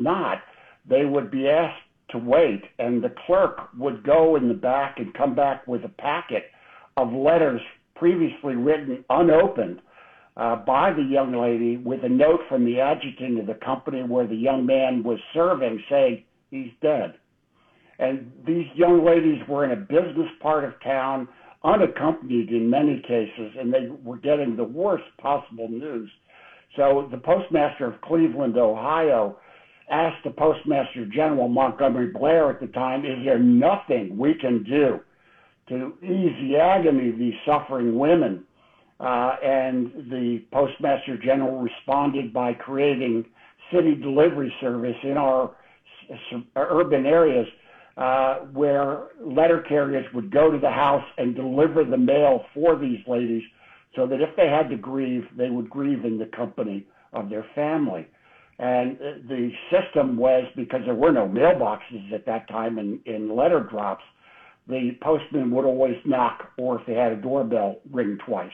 not, they would be asked to wait, and the clerk would go in the back and come back with a packet of letters previously written unopened by the young lady, with a note from the adjutant of the company where the young man was serving saying he's dead. And these young ladies were in a business part of town, unaccompanied in many cases, and they were getting the worst possible news. So the postmaster of Cleveland, Ohio, asked the Postmaster General, Montgomery Blair at the time, is there nothing we can do to ease the agony of these suffering women? And the Postmaster General responded by creating city delivery service in our urban areas, where letter carriers would go to the house and deliver the mail for these ladies, so that if they had to grieve, they would grieve in the company of their family. And the system was, because there were no mailboxes at that time in letter drops, the postman would always knock, or if they had a doorbell, ring twice.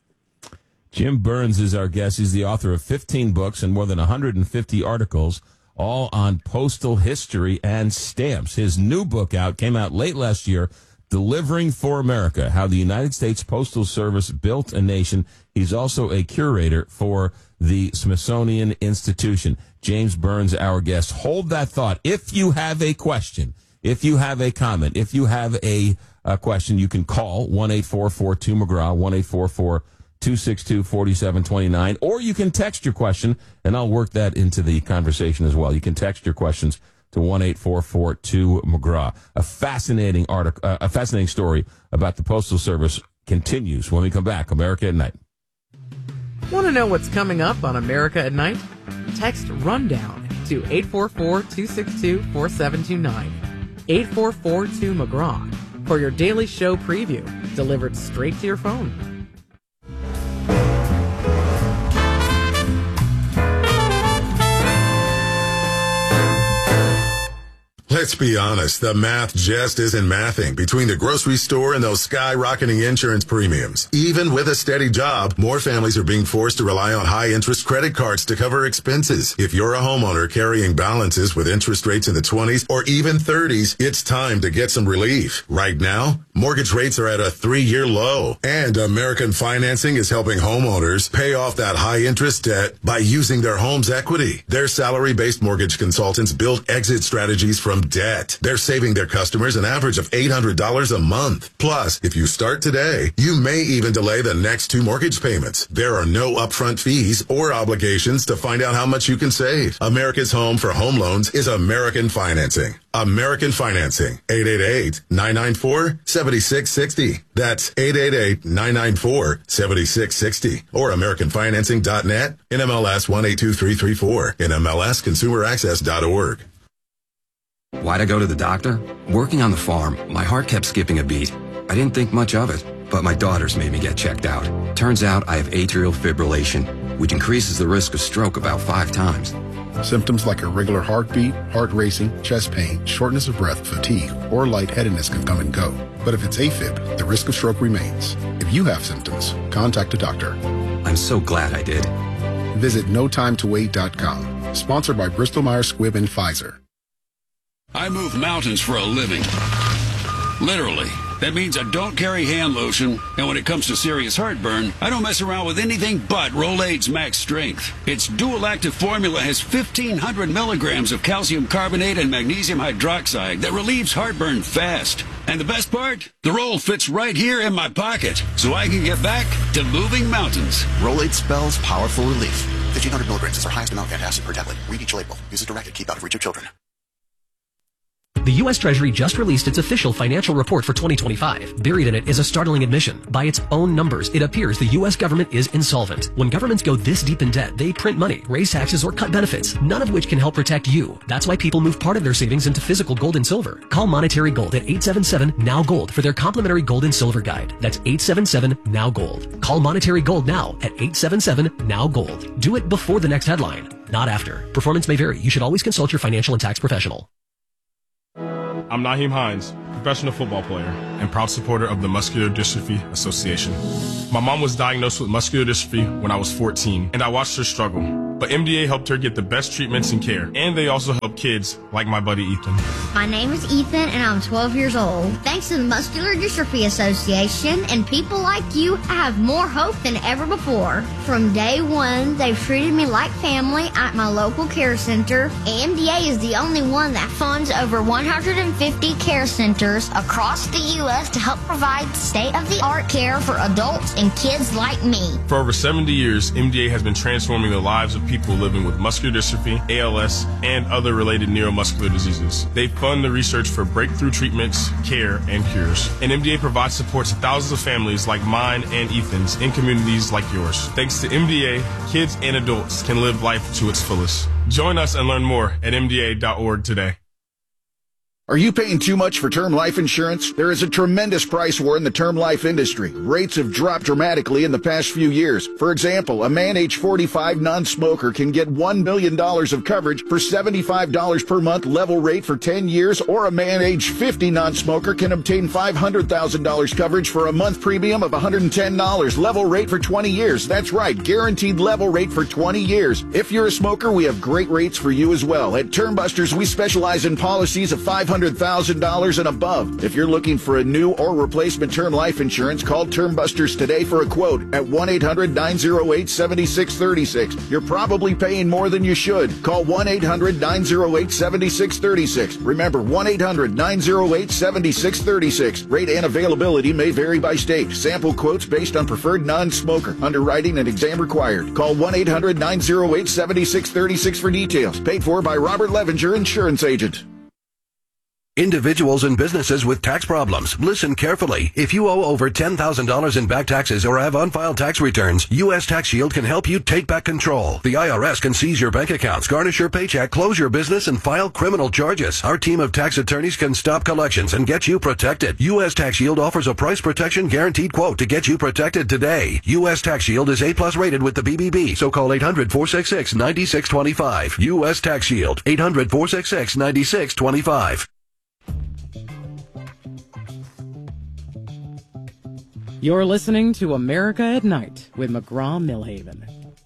Jim Burns is our guest. He's the author of 15 books and more than 150 articles, all on postal history and stamps. His new book came out late last year, Delivering for America, How the United States Postal Service Built a Nation. He's also a curator for the Smithsonian Institution. James Burns, our guest. Hold that thought. If you have a question, if you have a comment, if you have a question, you can call 1-844-2McGraw, 1-844-262-4729, or you can text your question, and I'll work that into the conversation as well. You can text your questions to 1-844-2McGraw. A fascinating article, a fascinating story about the Postal Service continues when we come back. America at Night. Want to know what's coming up on America at Night? Text RUNDOWN to 844-262-4729. 844-2McGraw for your daily show preview, delivered straight to your phone. Let's be honest, the math just isn't mathing between the grocery store and those skyrocketing insurance premiums. Even with a steady job, more families are being forced to rely on high-interest credit cards to cover expenses. If you're a homeowner carrying balances with interest rates in the 20s or even 30s, it's time to get some relief. Right now, mortgage rates are at a 3-year low, and American Financing is helping homeowners pay off that high-interest debt by using their home's equity. Their salary-based mortgage consultants build exit strategies from debt. They're saving their customers an average of $800 a month. Plus, if you start today, you may even delay the next 2 mortgage payments. There are no upfront fees or obligations to find out how much you can save. America's home for home loans is American Financing. American Financing, 888-994-7660. That's 888-994-7660. Or AmericanFinancing.net, NMLS 182334, NMLSConsumerAccess.org. Why'd I go to the doctor? Working on the farm, my heart kept skipping a beat. I didn't think much of it, but my daughters made me get checked out. Turns out I have atrial fibrillation, which increases the risk of stroke about 5 times. Symptoms like irregular heartbeat, heart racing, chest pain, shortness of breath, fatigue, or lightheadedness can come and go. But if it's AFib, the risk of stroke remains. If you have symptoms, contact a doctor. I'm so glad I did. Visit NoTimeToWait.com. Sponsored by Bristol-Myers Squibb and Pfizer. I move mountains for a living. Literally. That means I don't carry hand lotion, and when it comes to serious heartburn, I don't mess around with anything but Rolaids Max Strength. Its dual-active formula has 1,500 milligrams of calcium carbonate and magnesium hydroxide that relieves heartburn fast. And the best part? The roll fits right here in my pocket, so I can get back to moving mountains. Rolaids spells powerful relief. 1,500 milligrams is our highest amount of antacid per tablet. Read each label. Use as directed. Keep out of reach of children. The U.S. Treasury just released its official financial report for 2025. Buried in it is a startling admission. By its own numbers, it appears the U.S. government is insolvent. When governments go this deep in debt, they print money, raise taxes, or cut benefits, none of which can help protect you. That's why people move part of their savings into physical gold and silver. Call Monetary Gold at 877-NOW-GOLD for their complimentary gold and silver guide. That's 877-NOW-GOLD. Call Monetary Gold now at 877-NOW-GOLD. Do it before the next headline, not after. Performance may vary. You should always consult your financial and tax professional. I'm Naheem Hines, professional football player. and proud supporter of the Muscular Dystrophy Association. My mom was diagnosed with muscular dystrophy when I was 14, and I watched her struggle. But MDA helped her get the best treatments and care, and they also help kids like my buddy Ethan. My name is Ethan, and I'm 12 years old. Thanks to the Muscular Dystrophy Association and people like you, I have more hope than ever before. From day one, they've treated me like family at my local care center. MDA is the only one that funds over 150 care centers across the U.S. to help provide state-of-the-art care for adults and kids like me. For over 70 years, MDA has been transforming the lives of people living with muscular dystrophy, ALS, and other related neuromuscular diseases. They fund the research for breakthrough treatments, care, and cures. And MDA provides support to thousands of families like mine and Ethan's in communities like yours. Thanks to MDA, kids and adults can live life to its fullest. Join us and learn more at MDA.org today. Are you paying too much for term life insurance? There is a tremendous price war in the term life industry. Rates have dropped dramatically in the past few years. For example, a man age 45 non-smoker can get $1 million of coverage for $75 per month level rate for 10 years, or a man age 50 non-smoker can obtain $500,000 coverage for a month premium of $110 level rate for 20 years. That's right, guaranteed level rate for 20 years. If you're a smoker, we have great rates for you as well. At Term Busters, we specialize in policies of $500,000 and above. If you're looking for a new or replacement term life insurance, call Term Busters today for a quote at 1-800-908-7636. You're probably paying more than you should. Call 1-800-908-7636. Remember, 1-800-908-7636. Rate and availability may vary by state. Sample quotes based on preferred non-smoker. Underwriting and exam required. Call 1-800-908-7636 for details. Paid for by Robert Levenger, insurance agent. Individuals and businesses with tax problems, listen carefully. If you owe over $10,000 in back taxes or have unfiled tax returns, U.S. Tax Shield can help you take back control. The IRS can seize your bank accounts, garnish your paycheck, close your business, and file criminal charges. Our team of tax attorneys can stop collections and get you protected. U.S. Tax Shield offers a price protection guaranteed quote to get you protected today. U.S. Tax Shield is A+ rated with the BBB, so call 800-466-9625. U.S. Tax Shield, 800-466-9625. You're listening to America at Night with McGraw-Milhaven.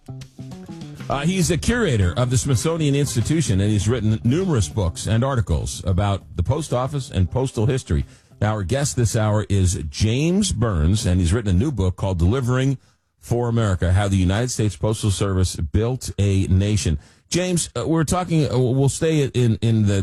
He's a curator of the Smithsonian Institution, and he's written numerous books and articles about the post office and postal history. Our guest this hour is James Burns, and he's written a new book called Delivering for America, How the United States Postal Service Built a Nation. James, we're talking. We'll stay in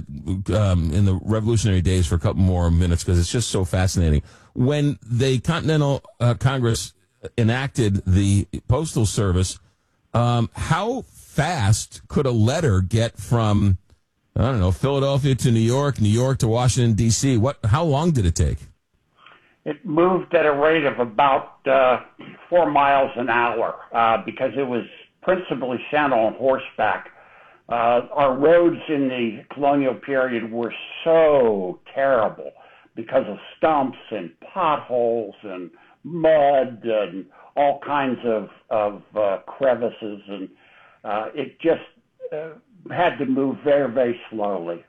the Revolutionary days for a couple more minutes because it's just so fascinating. When the Continental Congress enacted the Postal Service, how fast could a letter get from, I don't know, Philadelphia to New York, New York to Washington, D.C.? How long did it take? It moved at a rate of about 4 miles an hour because it was principally sent on horseback. Our roads in the colonial period were so terrible because of stumps and potholes and mud and all kinds of crevices, and it just had to move very, very slowly.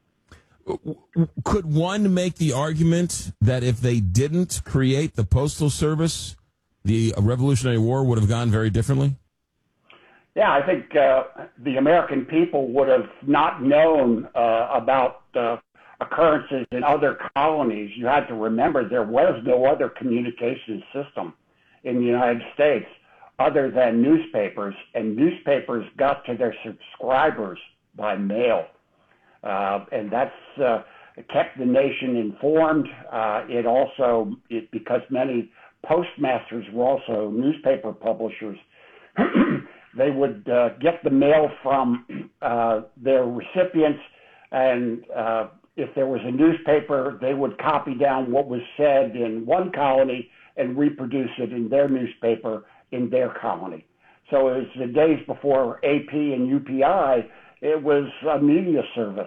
Could one make the argument that if they didn't create the Postal Service, the Revolutionary War would have gone very differently? Yeah, I think the American people would have not known about occurrences in other colonies. You had to remember there was no other communication system in the United States other than newspapers, and newspapers got to their subscribers by mail. And that's kept the nation informed. Because many postmasters were also newspaper publishers, they would get the mail from their recipients, and if there was a newspaper, they would copy down what was said in one colony and reproduce it in their newspaper in their colony. So it was the days before AP and UPI. It was a media service.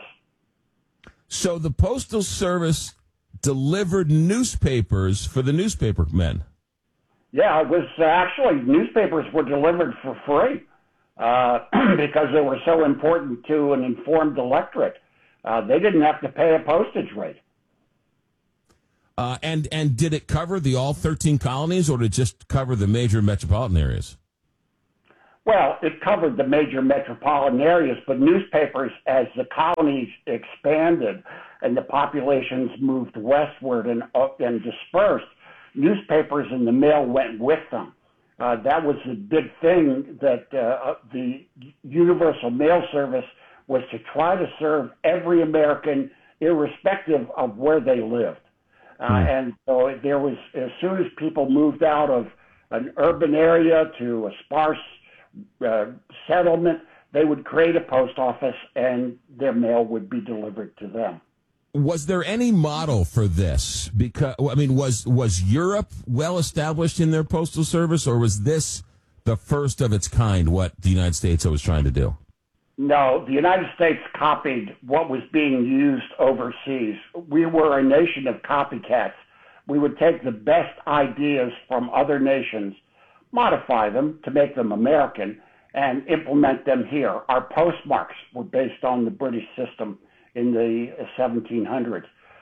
So the Postal Service delivered newspapers for the newspaper men. Yeah, it was actually newspapers were delivered for free because they were so important to an informed electorate. They didn't have to pay a postage rate. And did it cover the all 13 colonies, or did it just cover the major metropolitan areas? Well, it covered the major metropolitan areas, but newspapers, as the colonies expanded and the populations moved westward and dispersed, newspapers and the mail went with them. That was the big thing, that the Universal Mail Service was to try to serve every American, irrespective of where they lived. And so there was, as soon as people moved out of an urban area to a sparse settlement, they would create a post office and their mail would be delivered to them. Was there any model for this? Because, I mean, was Europe well established in their postal service, or was this the first of its kind, what the United States was trying to do? No, the United States copied what was being used overseas. We were a nation of copycats. We would take the best ideas from other nations, modify them to make them American, and implement them here. Our postmarks were based on the British system in the 1700s.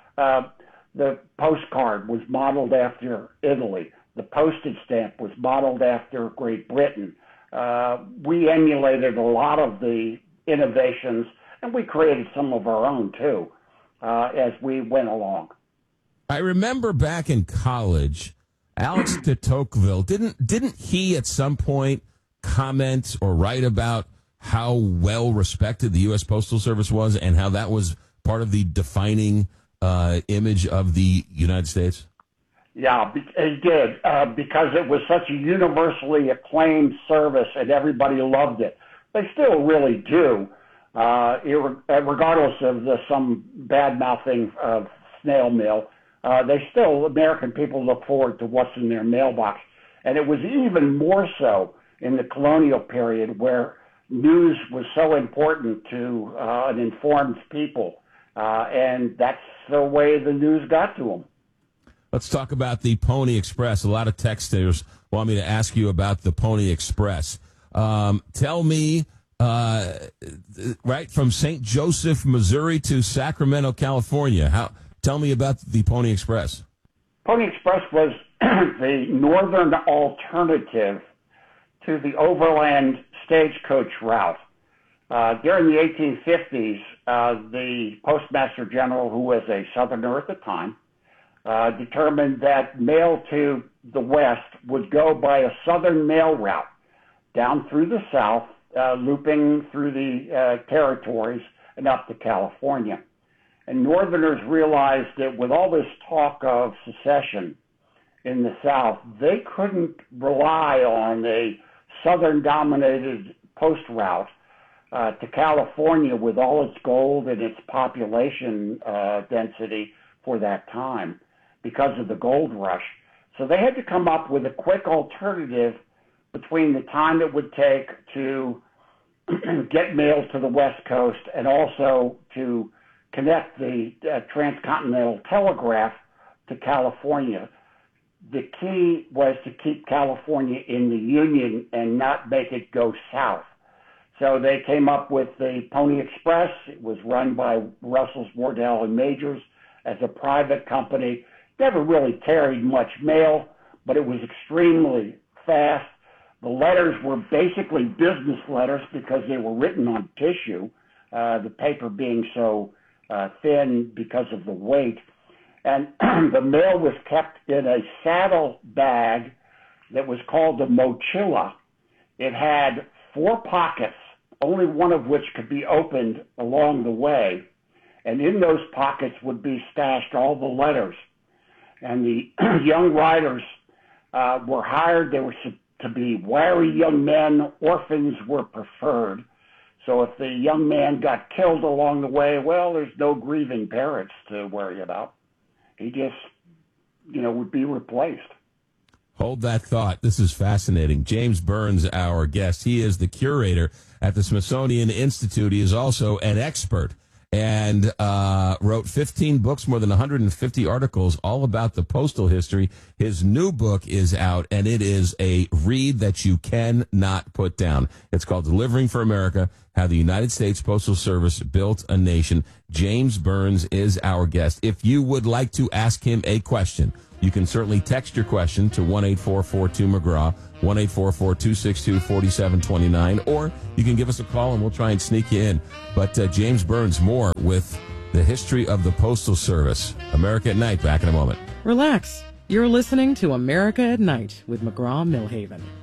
The postcard was modeled after Italy. The postage stamp was modeled after Great Britain. We emulated a lot of the innovations, and we created some of our own too, as we went along. I remember back in college, Alex de Tocqueville, didn't he at some point comment or write about how well respected the U.S. Postal Service was and how that was part of the defining image of the United States? Yeah, he did, because it was such a universally acclaimed service and everybody loved it. They still really do, regardless of some bad-mouthing of snail mail. American people look forward to what's in their mailbox. And it was even more so in the colonial period, where news was so important to an informed people. And that's the way the news got to them. Let's talk about the Pony Express. A lot of texters want me to ask you about the Pony Express. Tell me, right from St. Joseph, Missouri to Sacramento, California. Tell me about the Pony Express. Pony Express was the northern alternative to the overland stagecoach route. During the 1850s, the Postmaster General, who was a Southerner at the time, determined that mail to the West would go by a southern mail route down through the South, looping through the territories and up to California. And Northerners realized that with all this talk of secession in the South, they couldn't rely on a Southern-dominated post route to California with all its gold and its population density for that time because of the gold rush. So they had to come up with a quick alternative between the time it would take to get mail to the West Coast and also to connect the transcontinental telegraph to California. The key was to keep California in the Union and not make it go south. So they came up with the Pony Express. It was run by Russells, Wardell, and Majors as a private company. Never really carried much mail, but it was extremely fast. The letters were basically business letters because they were written on tissue, the paper being so thin because of the weight. And the mail was kept in a saddle bag that was called the mochila. It had 4 pockets, only one of which could be opened along the way. And in those pockets would be stashed all the letters. And the young riders were hired. They were to be wary young men. Orphans were preferred. So if the young man got killed along the way, well, there's no grieving parents to worry about. He just, would be replaced. Hold that thought. This is fascinating. James Burns, our guest. He is the curator at the Smithsonian Institute. He is also an expert and wrote 15 books, more than 150 articles, all about the postal history. His new book is out, and it is a read that you cannot put down. It's called Delivering for America, How the United States Postal Service Built a Nation. James Burns is our guest. If you would like to ask him a question, you can certainly text your question to 1-844-2-McGraw, 1-844-262-4729, or you can give us a call and we'll try and sneak you in. But James Burns, more with the history of the Postal Service. America at Night, back in a moment. Relax. You're listening to America at Night with McGraw-Milhaven.